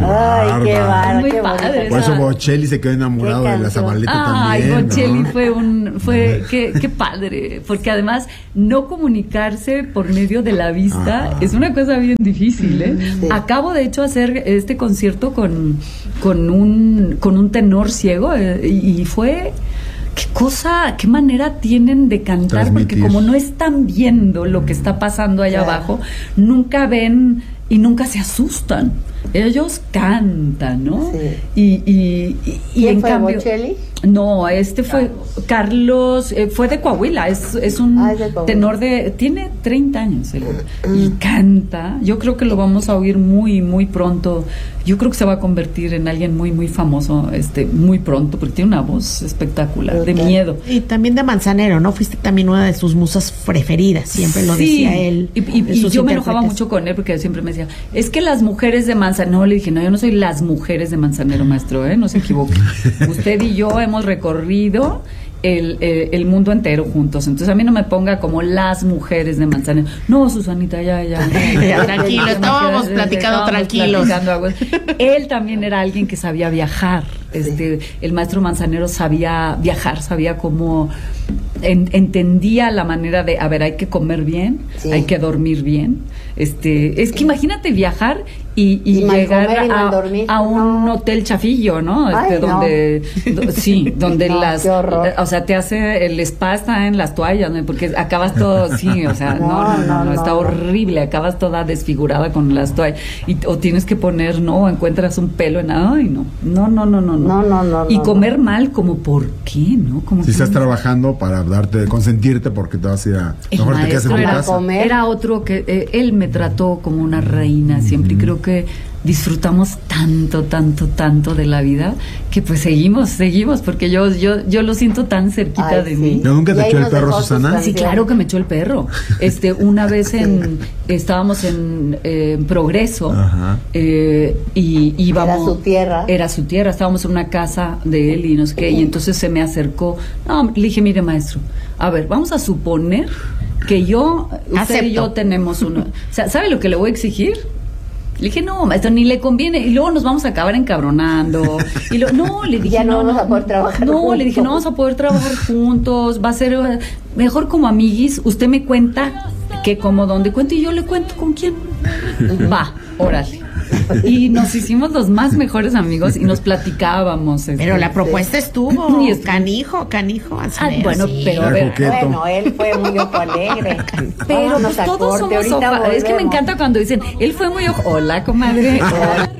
Ay, qué bárbaro, Muy qué padre. bonito. Por eso Bocelli se quedó enamorado de la Zabaleta Ay, también. Bocelli ¿no? qué padre, porque además no comunicarse por medio de la vista es una cosa bien difícil, ¿eh? Sí. Acabo de hecho hacer este concierto con un tenor ciego y fue qué manera tienen de cantar, Transmitir. porque como no están viendo lo que está pasando allá abajo, nunca ven y nunca se asustan. Ellos cantan, ¿no? Sí. Y ¿Quién en fue, cambio, Bocelli? no, este fue Carlos, fue de Coahuila, es un Ah, es de Coahuila. tenor tiene 30 años él, y canta. Yo creo que lo vamos a oír muy, muy pronto. Yo creo que se va a convertir en alguien muy, muy famoso, muy pronto, porque tiene una voz espectacular, de miedo. Y también de Manzanero, ¿no? Fuiste también una de sus musas preferidas, siempre lo Sí, decía él. Y yo me enojaba mucho con él porque siempre me decía, es que las mujeres de Manzanero, no, le dije, no, yo no soy las mujeres de Manzanero, maestro, no se equivoque. Usted y yo hemos recorrido el mundo entero juntos, entonces a mí no me ponga como las mujeres de Manzanero. No, Susanita, ya. Tranquilo, estábamos platicando tranquilos. Él también era alguien que sabía viajar. El maestro Manzanero sabía viajar, sabía cómo entendía la manera de, a ver, hay que comer bien, hay que dormir bien. Es que imagínate viajar y llegar a un hotel chafillo, ¿no? Ay, donde donde No, las, qué horror. o sea, te hace el spa está en las toallas, ¿no? Porque acabas todo, sí, o sea, no, está horrible, acabas toda desfigurada con las toallas o tienes que poner, ¿no? O encuentras un pelo en, ay, no. Y comer mal, como, ¿por qué, no? Como Si que estás trabajando para consentirte porque te vas a ir a... Mejor te quedas en tu casa. era otro que él me trató como una reina siempre, y creo que disfrutamos tanto de la vida que pues seguimos porque yo lo siento tan cerquita de mí. ¿No nunca te echó el perro, Susana? Sí, claro que me echó el perro. Una vez estábamos en Progreso, y íbamos, era su tierra, estábamos en una casa de él y no sé qué, y entonces se me acercó. No, le dije, mire, maestro, a ver, vamos a suponer que usted y yo tenemos uno. O sea, ¿sabe lo que le voy a exigir? Le dije, no, maestro, ni le conviene. Y luego nos vamos a acabar encabronando. Y no, le dije, ya no vamos a poder trabajar juntos. Le dije, no vamos a poder trabajar juntos. Va a ser mejor como amiguis. Usted me cuenta qué, cómo, dónde cuento, y yo le cuento con quién. Va, órale. Y nos hicimos los más mejores amigos y nos platicábamos. Pero la propuesta estuvo. Y canijo. Bueno, sí. pero a ver. Bueno, él fue muy ojo alegre. Pero pues todos somos ojo. Es que me encanta cuando dicen, él fue muy ojo. Hola, comadre. Hola.